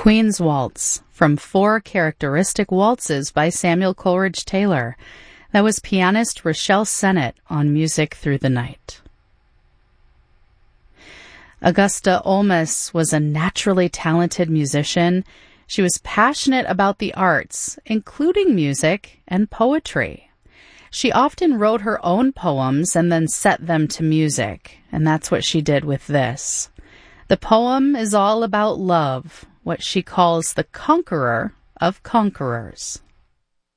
Queen's Waltz from Four Characteristic Waltzes by Samuel Coleridge Taylor. That was pianist Rochelle Sennett on Music Through the Night. Augusta Olmos was a naturally talented musician. She was passionate about the arts, including music and poetry. She often wrote her own poems and then set them to music, and that's what she did with this. The poem is all about love, what she calls the conqueror of conquerors.